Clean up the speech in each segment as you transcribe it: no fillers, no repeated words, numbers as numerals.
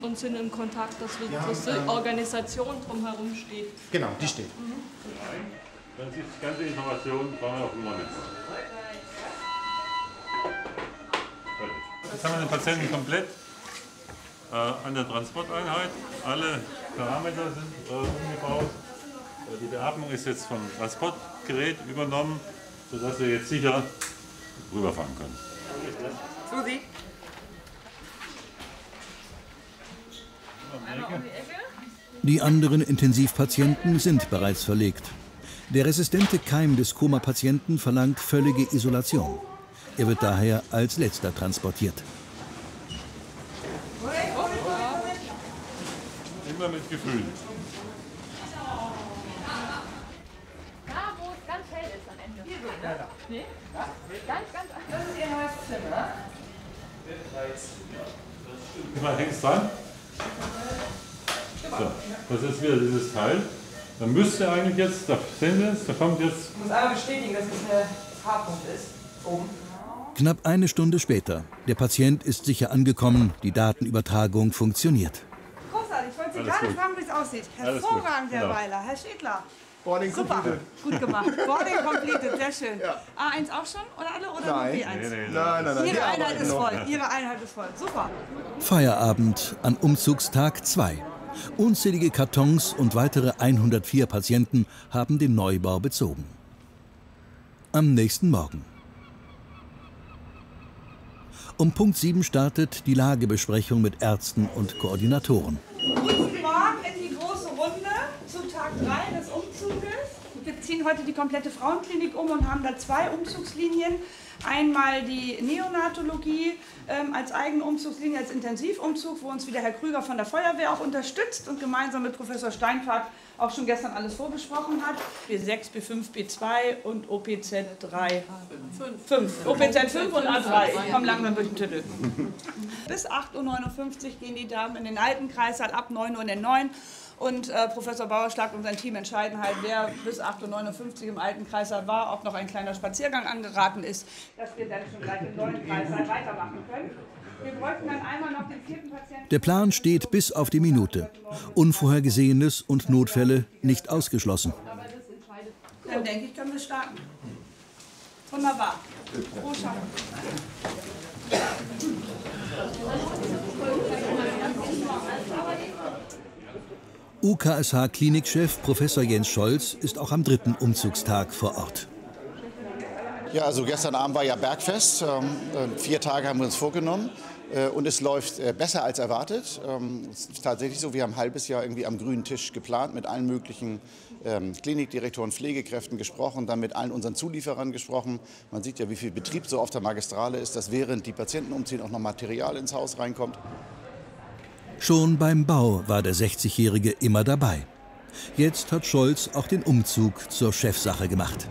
Und sind in Kontakt, dass die Organisation drumherum steht. Genau, die steht. Dann ist die ganze Information auf dem Monitor. Jetzt haben wir den Patienten komplett an der Transporteinheit. Alle Parameter sind umgebaut. Die Beatmung ist jetzt vom Transportgerät übernommen, sodass wir jetzt sicher rüberfahren können. Susi? Die anderen Intensivpatienten sind bereits verlegt. Der resistente Keim des Koma-Patienten verlangt völlige Isolation. Er wird daher als letzter transportiert. Immer mit Gefühl. Da, wo es ganz hell ist am Ende. Hier so, ne? Nee? Ganz. Das ist Ihr neues Zimmer. Immer links dran. So, das ist wieder dieses Teil. Da müsste eigentlich jetzt, da sehen Sie es, da kommt jetzt. Ich muss einmal bestätigen, dass es ein H-Punkt ist. Oben. Knapp eine Stunde später. Der Patient ist sicher angekommen. Die Datenübertragung funktioniert. Großartig. Ich wollte Sie gerade fragen, wie es aussieht. Hervorragend, Herr Weiler. Herr Schädler. Boarding Super, completed. gut gemacht. Boarding completed, sehr schön. Ja. A1 auch schon oder alle oder Nein. nur B1? Nein. Ihre Die Einheit arbeiten ist noch. voll. Ihre Einheit ist voll. Super. Feierabend an Umzugstag 2. Unzählige Kartons und weitere 104 Patienten haben den Neubau bezogen. Am nächsten Morgen. Um Punkt 7 startet die Lagebesprechung mit Ärzten und Koordinatoren. Guten Morgen in die große Runde zu Tag 3 des Umzuges. Wir ziehen heute die komplette Frauenklinik um und haben da 2 Umzugslinien. Einmal die Neonatologie als eigene Umzugslinie, als Intensivumzug, wo uns wieder Herr Krüger von der Feuerwehr auch unterstützt und gemeinsam mit Professor Steinfahrt auch schon gestern alles vorbesprochen hat. B6, B5, B2 und OPZ 3. 5. OPZ 5 und A3. Ich komme langsam durch den Tüdel. Bis 8:59 Uhr gehen die Damen in den alten Kreissaal, ab 9 Uhr in den neuen. Und Professor Bauerschlag und sein Team entscheiden halt, wer bis 8:59 Uhr im alten Kreissaal war, ob noch ein kleiner Spaziergang angeraten ist, dass wir dann schon gleich im neuen Kreissaal weitermachen können. Wir bräuchten dann einmal noch den 4. Patienten. Der Plan steht bis auf die Minute. Unvorhergesehenes und Notfälle nicht ausgeschlossen. Dann denke ich, können wir starten. Wunderbar. Frohes Schaffen. UKSH-Klinikchef Professor Jens Scholz ist auch am 3. Umzugstag vor Ort. Ja, also gestern Abend war ja Bergfest. 4 Tage haben wir uns vorgenommen. Und es läuft besser als erwartet. Es ist tatsächlich so, wir haben ein halbes Jahr irgendwie am grünen Tisch geplant, mit allen möglichen Klinikdirektoren, Pflegekräften gesprochen, dann mit allen unseren Zulieferern gesprochen. Man sieht ja, wie viel Betrieb so auf der Magistrale ist, dass während die Patienten umziehen auch noch Material ins Haus reinkommt. Schon beim Bau war der 60-Jährige immer dabei. Jetzt hat Scholz auch den Umzug zur Chefsache gemacht.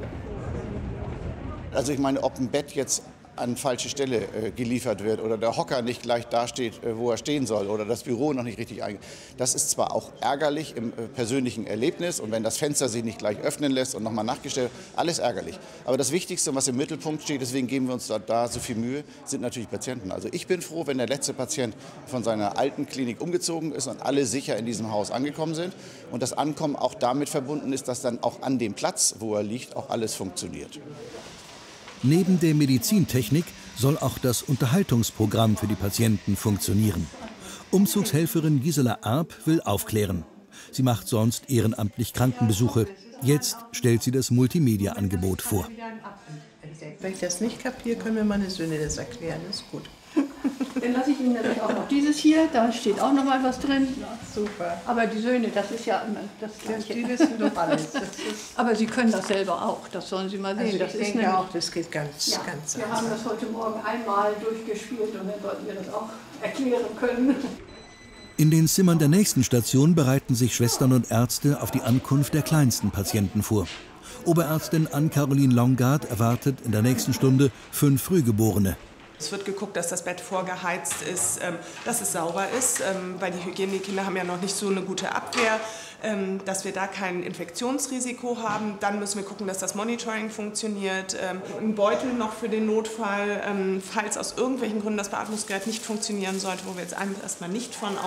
Also ich meine, ob ein Bett jetzt an falsche Stelle geliefert wird oder der Hocker nicht gleich da steht, wo er stehen soll oder das Büro noch nicht richtig das ist zwar auch ärgerlich im persönlichen Erlebnis und wenn das Fenster sich nicht gleich öffnen lässt und nochmal nachgestellt, alles ärgerlich. Aber das Wichtigste, was im Mittelpunkt steht, deswegen geben wir uns da so viel Mühe, sind natürlich Patienten. Also ich bin froh, wenn der letzte Patient von seiner alten Klinik umgezogen ist und alle sicher in diesem Haus angekommen sind und das Ankommen auch damit verbunden ist, dass dann auch an dem Platz, wo er liegt, auch alles funktioniert. Neben der Medizintechnik soll auch das Unterhaltungsprogramm für die Patienten funktionieren. Umzugshelferin Gisela Arp will aufklären. Sie macht sonst ehrenamtlich Krankenbesuche. Jetzt stellt sie das Multimedia-Angebot vor. Wenn ich das nicht kapiere, können mir meine Söhne das erklären. Das ist gut. Dann lasse ich Ihnen nämlich auch noch dieses hier, da steht auch noch mal was drin. Ja, super. Aber die Söhne, das ist ja immer das Gleiche. Die wissen doch alles. Das ist Aber Sie können das selber auch, das sollen Sie mal sehen. also Das ich ist denke nämlich, auch, das geht ganz wir haben einfach. das heute Morgen einmal durchgespielt und dann sollten wir das auch erklären können. In den Zimmern der nächsten Station bereiten sich Schwestern und Ärzte auf die Ankunft der kleinsten Patienten vor. Oberärztin Ann-Caroline Longard erwartet in der nächsten Stunde 5 Frühgeborene. Es wird geguckt, dass das Bett vorgeheizt ist, dass es sauber ist, weil die Hygienekinder haben ja noch nicht so eine gute Abwehr, dass wir da kein Infektionsrisiko haben. Dann müssen wir gucken, dass das Monitoring funktioniert. Ein Beutel noch für den Notfall, falls aus irgendwelchen Gründen das Beatmungsgerät nicht funktionieren sollte, wo wir jetzt erstmal nicht von